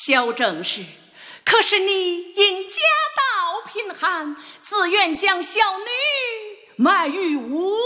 小正氏，可是你因家道贫寒，自愿将小女卖与吾